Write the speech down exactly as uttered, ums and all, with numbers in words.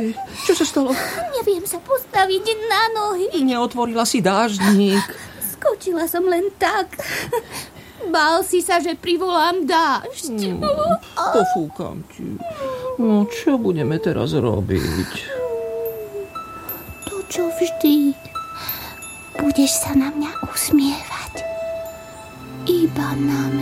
Hej, čo sa stalo? Neviem sa postaviť na nohy. Neotvorila si dáždnik. Skočila som len tak. Bál si sa, že privolám dážď. Hmm, pofúkam ti. No, čo budeme teraz robiť? To, čo vždy. Budeš sa na mňa usmievať. Iba na mňa.